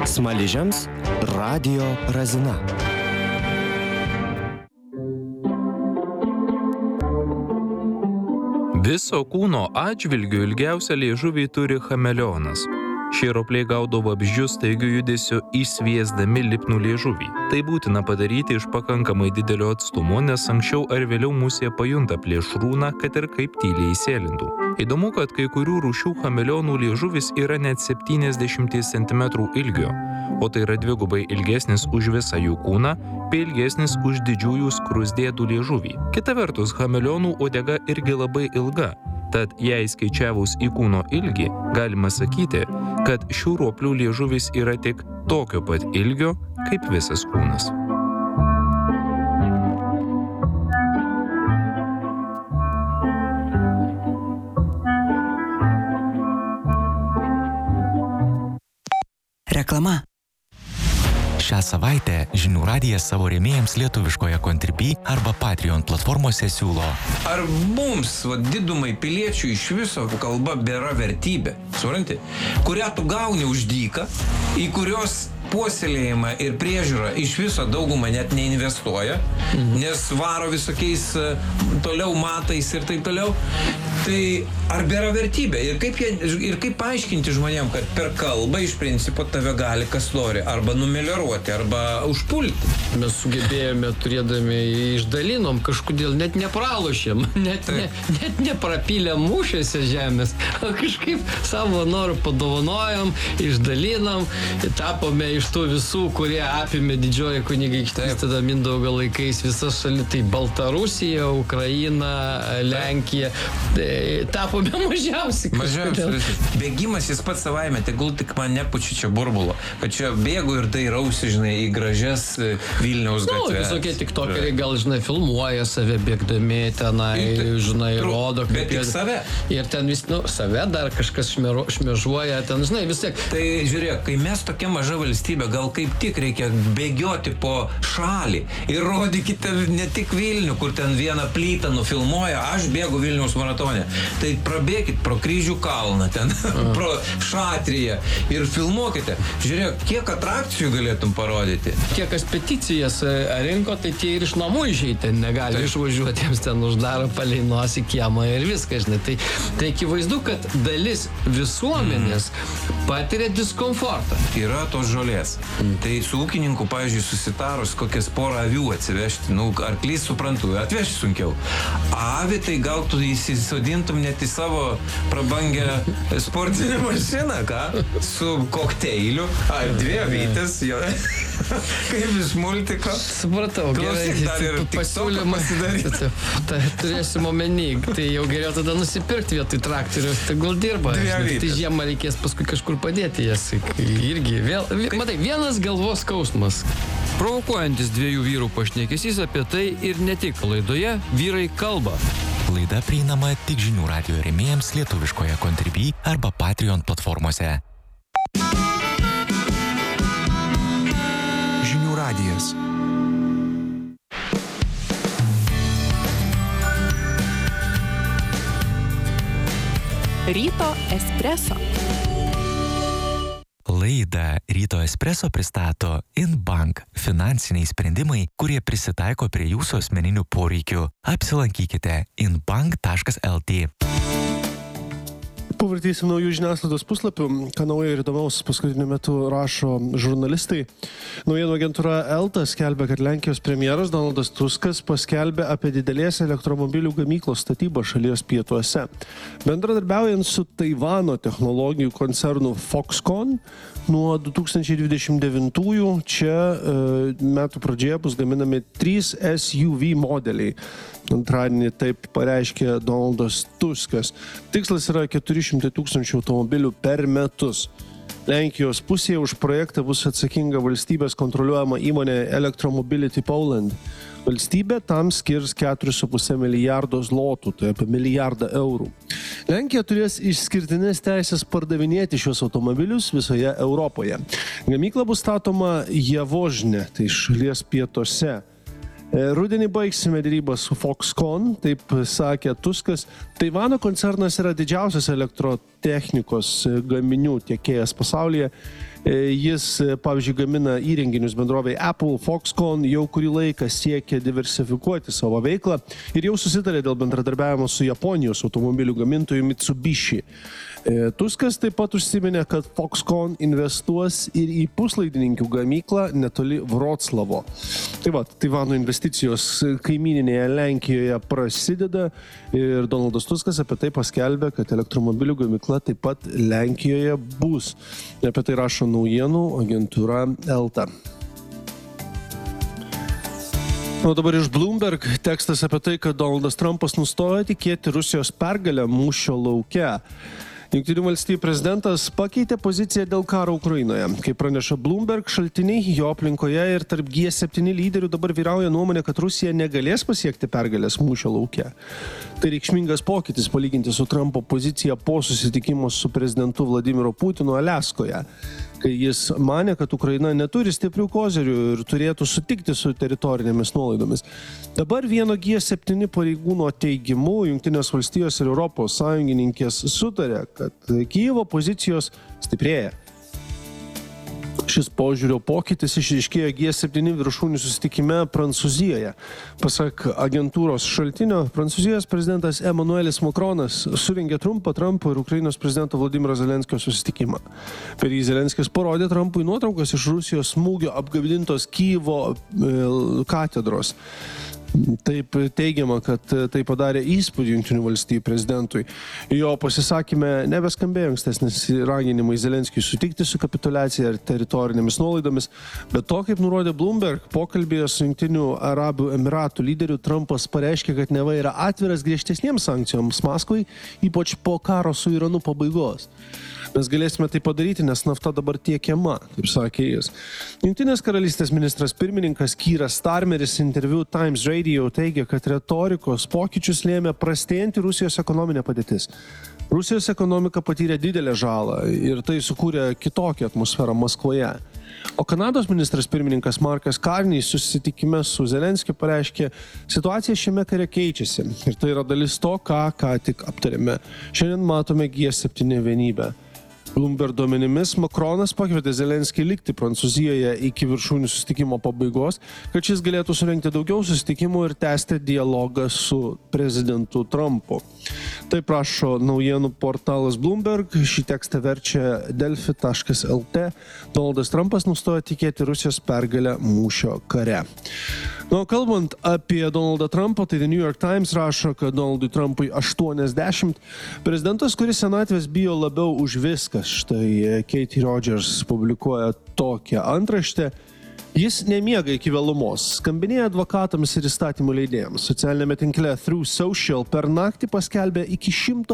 Smaližiams Radio Razina. Viso kūno atžvilgiu ilgiausią liežuvį turi chameleonas. Šie ropliai gaudo vabzdžius staigiu judesiu įsviesdami lipnų liežuvį. Tai būtina padaryti iš pakankamai didelio atstumo, nes anksčiau ar vėliau musė pajunta plėšrūną, kad ir kaip tyliai įsėlintų. Įdomu, kad kai kurių rūšių chameleonų liežuvis yra net 70 cm ilgio, o tai yra dvigubai ilgesnis už visą jų kūną, bei ilgesnis už didžiųjų skruzdėdų liežuvį. Kita vertus, chameleonų uodega irgi labai ilga. Tad jei skaičiavus į kūno ilgį, galima sakyti, kad šių roplių liežuvis yra tik tokio pat ilgio, kaip visas kūnas. Reklama. Šią savaitę Žinių radijas savo rėmėjams lietuviškoje Contribui arba Patreon platformose siūlo. Ar mums, didumai piliečių, iš viso kalba bėra vertybė, supranti, kurią tu gauni už dyką, į kurios puoselėjimą ir priežiūrą iš viso daugumą net neinvestuoja, nes varo visokiais toliau matais ir taip toliau. Tai ar bėra vertybė? Ir kaip paaiškinti žmonėm, kad per kalbą iš principo tave gali kas nori arba numelioruoti, arba užpulti? Mes sugebėjome, turėdami išdalinom, kažkodėl net nepralošėm, net neprapylėm mūšiuose žemės, o kažkaip savo norų padovanojom, išdalinom, tapome iš tų visų, kurie apėmė didžioji kunigaikštystė, tada Mindaugo laikais visas šalis, tai Baltarusija, Ukraina, Lenkija, tapome mažiausiai. Bėgimas jis pats savaime, tegul tik man nepučiu čia burbulo, kad čia bėgu ir dairausi, žinai, į gražias Vilniaus gatves. Visokie tiktokeriai gal, žinai, filmuoja save bėgdami tenai, žinai, rodo, bet tik save. Ir ten vis, save dar kažkas šmėžuoja, ten, žinai, vis tiek. Tai žiūrėk, kai mes tokia maža valstybė, gal kaip tik reikia bėgioti po šalį ir rodykite ne tik Vilnių, kur ten vieną plytą nufilmuoja, aš bėgu Vilniaus maratone. Tai prabėkit pro Kryžių kalną, ten, pro Šatriją ir filmuokite. Žiūrėk, kiek atrakcijų galėtum parodyti. Kiek kas peticijas rinko, tai tie ir iš namų išeiti negali išvažiuoti, jiems ten uždaro palei nosį kiemą ir viskas, žinai. Tai akivaizdu, kad dalis visuomenės patiria diskomfortą. Yra tos žolės. Tai su ūkininku, pavyzdžiui, susitarus kokias porą avių atsivežti, arklys suprantu, atvežti sunkiau. Avį tai gal tu įsisodintum net į savo prabangę sportinę mašiną, ką? Su kokteiliu, dvi avytės, jo. Kaip iš multiko. Supratau, gerai, pasiūlymą turėsim omeny, tai jau geriau tada nusipirkti vietoj traktorius, tegul dirba. Tai žiemą reikės paskui kažkur padėti jas. Irgi vėl, matai, vienas galvos skausmas. Provokuojantis dviejų vyrų pašnekesys apie tai ir ne tik laidoje Vyrai kalba. Laida prieinama tik Žinių radijo rėmėjams lietuviškoje Contribui arba Patreon platformose. Žinių radijas. Ryto espreso. Laidą Ryto espreso pristato InBank – finansiniai sprendimai, kurie prisitaiko prie jūsų asmeninių poreikių. Apsilankykite inbank.lt. Pavartysim naujų žiniasklaidos puslapių, ką naujo ir įdomaus paskutiniu metu rašo žurnalistai. Naujienų agentūra Elta skelbia, kad Lenkijos premjeras Donaldas Tuskas paskelbė apie didelės elektromobilių gamyklos statybą šalies pietuose. Bendradarbiaujant su Taivano technologijų koncernu Foxconn, nuo 2029-ųjų čia metų pradžioje bus gaminami 3 SUV modeliai. Antradienį taip pareiškė Donaldas Tuskas. Tikslas yra 400 000 automobilių per metus. Lenkijos pusėje už projektą bus atsakinga valstybės kontroliuojama įmonė Electromobility Poland. Valstybė tam skirs 4,5 milijardo zlotų, tai apie milijardą eurų. Lenkija turės išskirtinės teisės pardavinėti šios automobilius visoje Europoje. Gamykla bus statoma Javožne, tai šalies pietuose. Rudenį baigsime derybą su Foxconn, taip sakė Tuskas. Taivano koncernas yra didžiausias technikos gaminių tiekėjas pasaulyje. Jis, pavyzdžiui, gamina įrenginius bendrovei Apple, Foxconn, jau kurį laiką siekia diversifikuoti savo veiklą ir jau susitarė dėl bendradarbiavimo su Japonijos automobilių gamintoju Mitsubishi. Tuskas taip pat užsiminė, kad Foxconn investuos ir į puslaidininkių gamyklą netoli Vroclavo. Tai va, Taivano investicijos kaimyninėje Lenkijoje prasideda ir Donaldas Tuskas apie tai paskelbė, kad elektromobilių gamykla taip pat Lenkijoje bus. Apie tai rašo naujienų agentūra Elta. O dabar iš Bloomberg tekstas apie tai, kad Donaldas Trumpas nustojo tikėti Rusijos pergalę mūšio lauke. Jungtinių valstijų prezidentas pakeitė poziciją dėl karo Ukrainoje. Kaip praneša Bloomberg šaltiniai, jo aplinkoje ir tarp G7 lyderių dabar vyrauja nuomonė, kad Rusija negalės pasiekti pergalės mūšio lauke. Tai reikšmingas pokytis palyginti su Trumpo pozicija po susitikimo su prezidentu Vladimiru Putinu Aliaskoje, kai jis manė, kad Ukraina neturi stiprių kozerių ir turėtų sutikti su teritorinėmis nuolaidomis. Dabar vieno G7 pareigūno teigimu Jungtinės valstijos ir Europos sąjungininkės sutarė, kad Kijevo pozicijos stiprėja. Šis požiūrio pokytis išryškėjo G7 viršūnių susitikime Prancūzijoje. Pasak agentūros šaltinio, Prancūzijos prezidentas Emmanuelis Macronas surengė trumpą Trumpo ir Ukrainos prezidento Vladimiro Zelenskio susitikimą. Per jį Zelenskis parodė Trumpui nuotraukas iš Rusijos smūgio apgadintos Kijevo katedros. Taip teigiama, kad tai padarė įspūdį Jungtinių valstijų prezidentui. Jo pasisakyme nebeskambėjo ankstesnis raginimai Zelenskiui sutikti su kapituliacija ir teritorinėmis nuolaidomis, bet to, kaip nurodė Bloomberg, pokalbėje su Jungtinių Arabų Emiratų lyderiu Trumpas pareiškė, kad neva yra atviras griežtesniems sankcijoms Maskvai, ypač po karo su Iranu pabaigos. Mes galėsime tai padaryti, nes nafta dabar tiekiama, kaip sakė jis. Jungtinės karalystės ministras pirmininkas Keeras Starmeris interviu Times Radio teigia, kad retorikos pokyčius lėmė prastėjanti Rusijos ekonominė padėtis. Rusijos ekonomika patyrė didelę žalą ir tai sukūrė kitokią atmosferą Maskvoje. O Kanados ministras pirmininkas Markas Carney susitikime su Zelenskiu pareiškė, situacija šiame kare keičiasi ir tai yra dalis to, ką tik aptarėme. Šiandien matome G7 vienybę. Bloomberg duomenimis Macronas pakvietė Zelenskį likti Prancūzijoje iki viršūnių susitikimo pabaigos, kad šis galėtų surengti daugiau susitikimų ir tęsti dialogą su prezidentu Trumpu. Taip rašo naujienų portalas Bloomberg, šį tekstą verčia delfi.lt. Donaldas Trumpas nustojo tikėti Rusijos pergalę mūšio kare. Kalbant apie Donaldą Trumpą, tai The New York Times rašo, kad Donaldui Trumpui 80, prezidentas, kuris senatvės bijo labiau už viską. Štai Katie Rogers publikuoja tokią antraštę. Jis nemiega iki vėlumos, skambinėja advokatams ir įstatymų leidėjams. Socialinėme tinkle Through Social per naktį paskelbė iki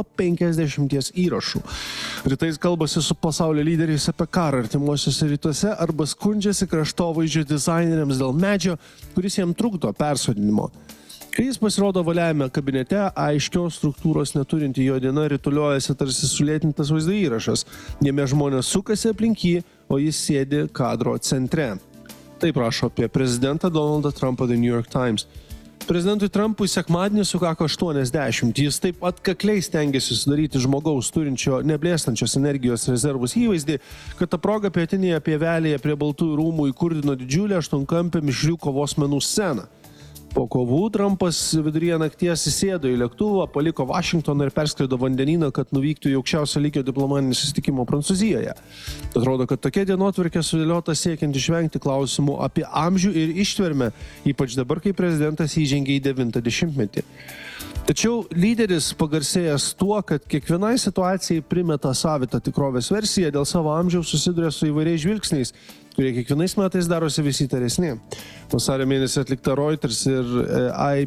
150 įrašų. Rytais kalbasi su pasaulio lyderiais apie karą artimuosiuose rytuose arba skundžiasi kraštovaizdžio dizaineriams dėl medžio, kuris jam trukdo persodinimo. Kai jis pasirodo valiajame kabinete, aiškios struktūros neturinti jo diena rituliuojasi tarsi sulėtintas vaizdo įrašas. Jame žmonės sukasi aplink jį, o jis sėdi kadro centre. Taip rašo apie prezidentą Donaldą Trumpą The New York Times. Prezidentui Trumpui sekmadienį sukako 80. Jis taip atkakliai stengiasi sudaryti žmogaus turinčio neblėstančios energijos rezervus įvaizdį, kad ta proga pietinėje pievelėje prie Baltųjų rūmų įkurdino didžiulę aštuonkampę mišrių kovos menų sceną. Po kovų Trumpas viduryje nakties įsėdo į lėktuvą, paliko Vašingtoną ir perskrido vandenyną, kad nuvyktų į aukščiausio lygio diplomatinį susitikimą Prancūzijoje. Atrodo, kad tokia dienotvarkė sudėliota siekiant išvengti klausimų apie amžių ir ištvermę, ypač dabar, kai prezidentas įžengė į 90-metį. Tačiau lyderis pagarsėjęs tuo, kad kiekvienai situacijai primeta savitą tikrovės versiją, dėl savo amžiaus susiduria su įvairiais žvilgsniais, kurie kiekvienais metais darosi vis įtaresni. Vasario mėnesį atlikta Reuters ir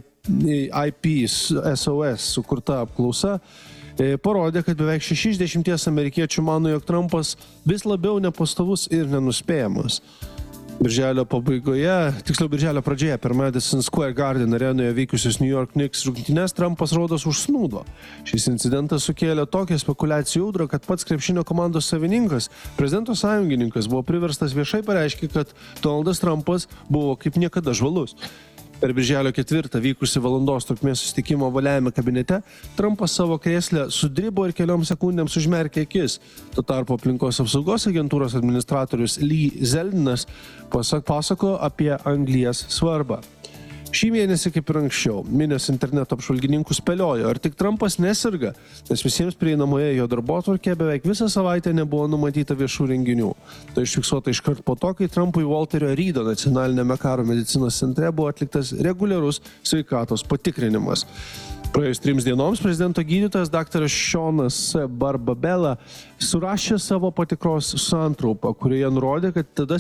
IPSOS sukurta apklausa parodė, kad beveik 6 iš 10 amerikiečių mano, jog Trumpas vis labiau nepastovus ir nenuspėjamas. Birželio pradžioje per Madison Square Garden arenoje vykusius New York Knicks rungtynes Trumpas rodos užsnūdo. Šis incidentas sukėlė tokią spekulacijų audrą, kad pats krepšinio komandos savininkas, prezidento sąjungininkas, buvo priverstas viešai pareiškti, kad Donaldas Trumpas buvo kaip niekada žvalus. Per birželio 4 vykusi valandos trukmės susitikimo ovaliajame kabinete Trumpas savo krėslę sudribo ir kelioms sekundėms užmerkė akis. Tuo tarpu aplinkos apsaugos agentūros administratorius Lee Zeldinas pasako apie anglies svarbą. Šį mėnesį, kaip ir anksčiau, minios interneto apžvalgininkų spėliojo, ar tik Trumpas nesirga, nes visiems prieinamoje jo darbotvarkėje beveik visą savaitę nebuvo numatyta viešų renginių. Tai užfiksuota iškart po to, kai Trumpui Walterio Reedo nacionalinėme karo medicinos centre buvo atliktas reguliarus sveikatos patikrinimas. Praėjus 3 dienoms prezidento gydytojas dr. Seanas Barbabella surašė savo patikros santraupą, kurioje nurodė, kad tada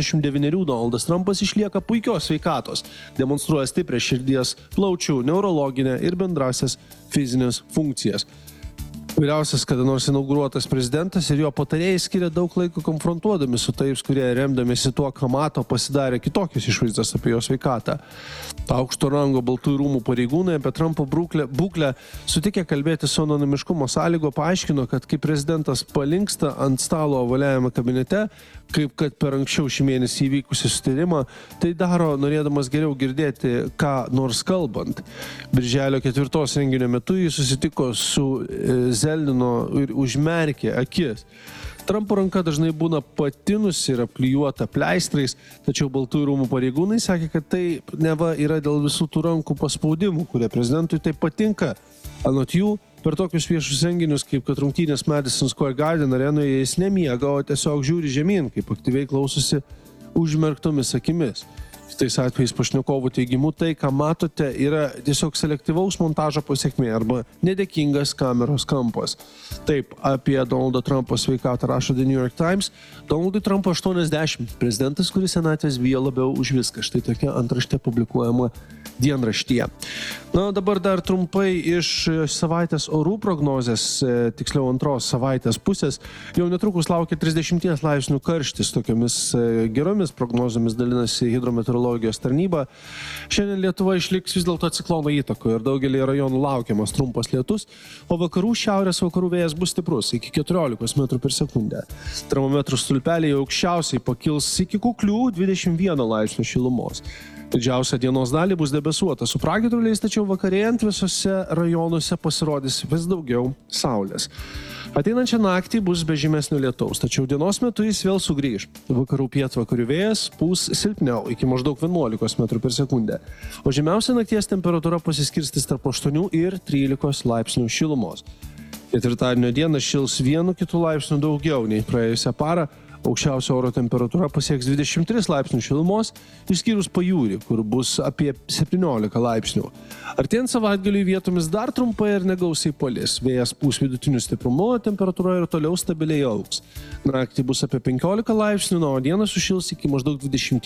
79 Donaldas Trumpas išlieka puikios sveikatos, demonstruoja stiprią širdies, plaučių, neurologinę ir bendrasias fizinės funkcijas. Vyriausias kada nors inauguruotas prezidentas ir jo patarėjai skiria daug laiko konfrontuodami su tais, kurie remdamiesi tuo, ką mato, pasidarė kitokius išvaizdas apie jo sveikatą. Aukšto rango Baltųjų rūmų pareigūnai apie Trumpo būklę sutikę kalbėti su anonimiškumo sąlygo paaiškino, kad kai prezidentas palinksta ant stalo ovaliajame kabinete, kaip kad per anksčiau šį mėnesį įvykusį sutarimą, tai daro norėdamas geriau girdėti, ką nors kalbant. Birželio 4 renginio metu jis susitiko su Zeldino ir užmerkė akis. Trumpo ranka dažnai būna patinusi ir apklijuota pleistrais, tačiau Baltųjų rūmų pareigūnai sakė, kad tai neva yra dėl visų tų rankų paspaudimų, kurie prezidentui taip patinka. Anot jų, per tokius viešus renginius, kaip kad rungtynės Madison Square Garden arenoje, jis nemiega, o tiesiog žiūri žemyn, kaip aktyviai klausosi užmerktomis akimis. Tais atvejais pašnekovų teigimu, tai, ką matote, yra tiesiog selektyvaus montažo pasiekmė arba nedėkingas kameros kampas. Taip, apie Donaldo Trumpo sveikatą rašo The New York Times. Donaldui Trumpo 80, prezidentas, kuris senatvės bijo labiau už viską. Štai tokia antraštė publikuojama dienraštyje. Na, dabar dar trumpai iš savaitės orų prognozės, tiksliau antros savaitės pusės. Jau netrukus laukia 30 laipsnių karštis, tokiamis geromis prognozomis dalinasi hidrometeorologijos tarnyba. Šiandien Lietuva išliks vis dėlto ciklono įtakoje ir daugelį rajonų laukiamas trumpas lietus, o vakarų šiaurės vakarų vėjas bus stiprus iki 14 metrų per sekundę. Termometrų stulpeliai aukščiausiai pakils iki kuklių 21 laipsnių šilumos. Didžiausia dienos dalį bus debesuota su pragiedruliais, tačiau vakarėjant visose rajonuose pasirodys vis daugiau saulės. Ateinančią naktį bus be žymesnio lietaus, tačiau dienos metu jis vėl sugrįž. Vakarų pietvakarių vėjas pūs silpniau iki maždaug 11 metrų per sekundę, o žemiausia nakties temperatūra pasiskirstys tarp 8 ir 13 laipsnių šilumos. Ketvirtadienio dieną šils 1-2 laipsnių daugiau nei praėjusią parą. Aukščiausia oro temperatūra pasieks 23 laipsnių šilumos, išskyrus pajūrį, kur bus apie 17 laipsnių. Artėjant savaitgaliui vietomis dar trumpai ir negausiai palis. Vėjas pūs vidutiniu stiprumu, temperatūra ir toliau stabiliai augs. Naktį bus apie 15 laipsnių, o dieną sušils iki maždaug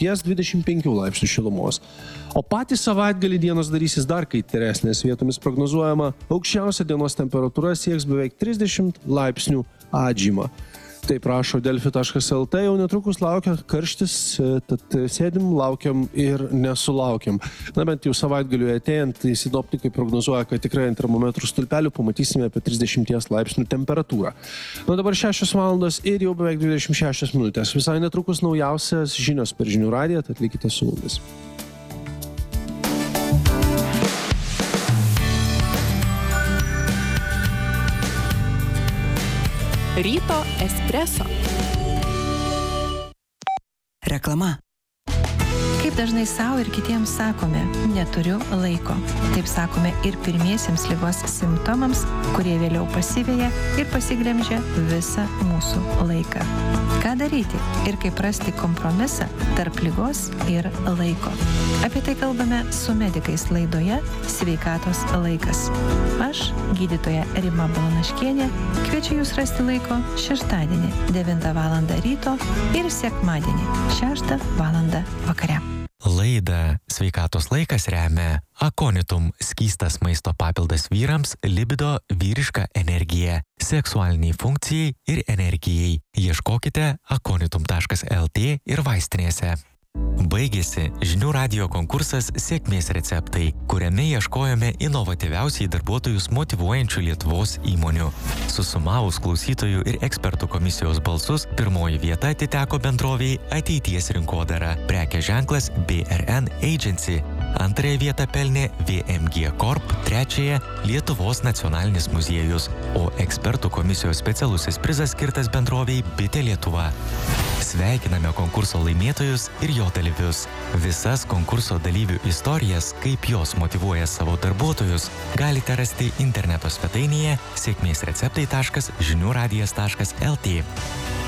20-25 laipsnių šilumos. O patį savaitgalį dienos darysis dar kaitresnės. Vietomis prognozuojama aukščiausia dienos temperatūra sieks beveik 30 laipsnių atžymą. Taip rašo delfi.lt, jau netrukus laukia karštis, tad sėdim, laukiam ir nesulaukiam. Na bent jau savaitgaliui atėjant, tai sinoptikai prognozuoja, kad tikrai ant termometrų stulpelių pamatysime apie 30 laipsnių temperatūrą. Na dabar 6 valandos ir jau beveik 26 minutės. Visai netrukus naujausias žinios per Žinių radiją, tad likite su mumis. Ryto espreso. Reklama. Kaip dažnai savo ir kitiems sakome, neturiu laiko. Taip sakome ir pirmiesiems ligos simptomams, kurie vėliau pasiveja ir pasiglemžia visą mūsų laiką. Ką daryti ir kaip rasti kompromisą tarp ligos ir laiko? Apie tai kalbame su medikais laidoje Sveikatos laikas. Aš, gydytoja Rima Balanaškienė, kviečiu jūs rasti laiko šeštadienį 9 val. Ryto ir sekmadienį 6 val. Vakare. Laidą Sveikatos laikas remia Akonitum – skystas maisto papildas vyrams, libido, vyriška energija, seksualiniai funkcijai ir energijai. Ieškokite akonitum.lt ir vaistinėse. Baigėsi Žinių radijo konkursas Sėkmės receptai, kuriame ieškojome inovatyviausiai darbuotojus motyvuojančių Lietuvos įmonių. Susumavus klausytojų ir ekspertų komisijos balsus, pirmoji vieta atiteko bendrovei Ateities rinkodara, prekės ženklas BRN Agency. Antrąją vietą pelnė VMG Corp, trečiąją Lietuvos nacionalinis muziejus, o ekspertų komisijos specialusis prizas skirtas bendroviai Bitė Lietuva. Sveikiname konkurso laimėtojus ir jo dalyvius. Visas konkurso dalyvių istorijas, kaip jos motyvuoja savo darbuotojus, galite rasti interneto svetainėje sėkmėsreceptai.žiniuradijas.lt.